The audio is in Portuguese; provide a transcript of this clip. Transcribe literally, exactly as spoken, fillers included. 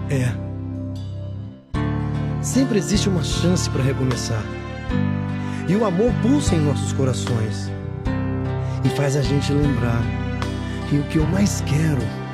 É. Sempre existe uma chance para recomeçar. E o amor pulsa em nossos corações e faz a gente lembrar que o que eu mais quero